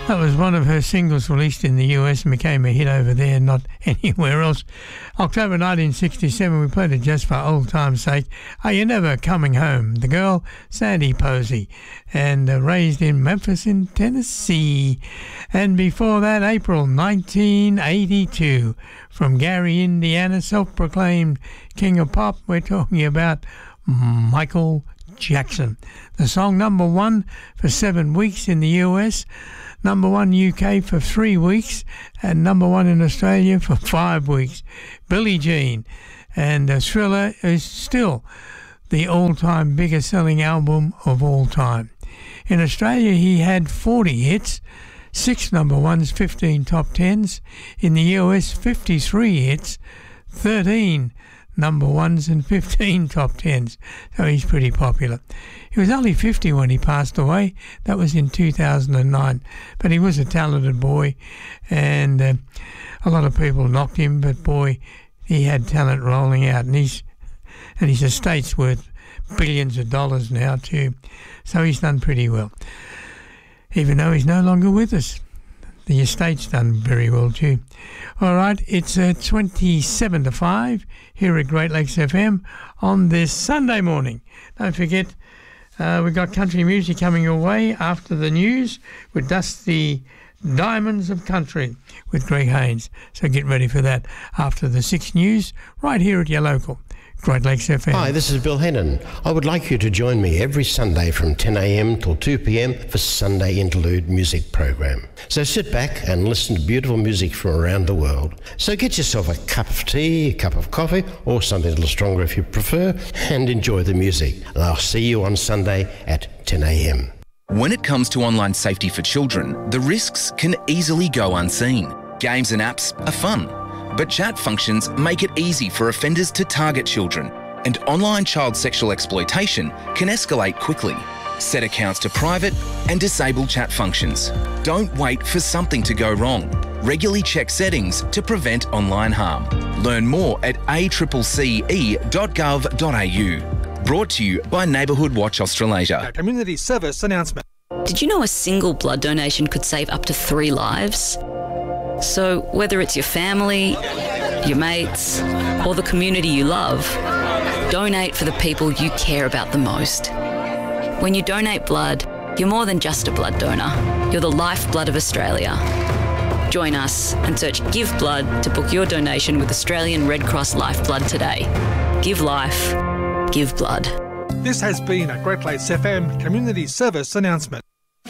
That was one of her singles released in the US and became a hit over there, not anywhere else. October 1967, we played it just for old time's sake. Are You Never Coming Home? The girl, Sandy Posey, and raised in Memphis in Tennessee. And before that, April 1982, from Gary, Indiana, self-proclaimed King of Pop, we're talking about Michael Jackson. The song number 1 for 7 weeks in the US, number 1 UK for 3 weeks, and number 1 in Australia for 5 weeks. Billie Jean, and Thriller is still the all-time biggest selling album of all time. In Australia, he had 40 hits, 6 number 1s, 15 top 10s. In the US, 53 hits, 13 number 1s and 15 top 10s. So he's pretty popular. He was only 50 when he passed away. That was in 2009. But he was a talented boy, and a lot of people knocked him, but boy, he had talent rolling out, and his estate's worth billions of dollars now too. So he's done pretty well. Even though he's no longer with us, the estate's done very well too. All right, it's 27 to 5 here at Great Lakes FM on this Sunday morning. Don't forget, we've got country music coming your way after the news with Dusty Diamonds of Country with Greg Haynes. So get ready for that after the 6 news right here at your local Great Lakes FM. Hi, this is Bill Hennon. I would like you to join me every Sunday from 10 a.m. till 2 p.m. for Sunday Interlude music program. So sit back and listen to beautiful music from around the world. So get yourself a cup of tea, a cup of coffee, or something a little stronger if you prefer, and enjoy the music. And I'll see you on Sunday at 10 a.m. When it comes to online safety for children, the risks can easily go unseen. Games and apps are fun, but chat functions make it easy for offenders to target children, and online child sexual exploitation can escalate quickly. Set accounts to private and disable chat functions. Don't wait for something to go wrong. Regularly check settings to prevent online harm. Learn more at accce.gov.au. Brought to you by Neighbourhood Watch Australasia. A community service announcement. Did you know a single blood donation could save up to 3 lives? So whether it's your family, your mates, or the community you love, donate for the people you care about the most. When you donate blood, you're more than just a blood donor. You're the lifeblood of Australia. Join us and search Give Blood to book your donation with Australian Red Cross Lifeblood today. Give life. Give blood. This has been a Great Lakes FM community service announcement.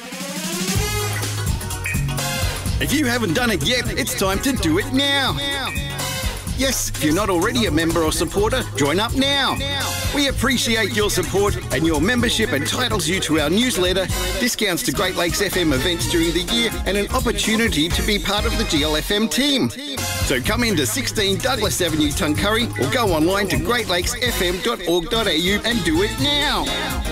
If you haven't done it yet, it's time to do it now. Yes, if you're not already a member or supporter, join up now. We appreciate your support, and your membership entitles you to our newsletter, discounts to Great Lakes FM events during the year, and an opportunity to be part of the GLFM team. So come into 16 Douglas Avenue, Tuncurry, or go online to greatlakesfm.org.au and do it now.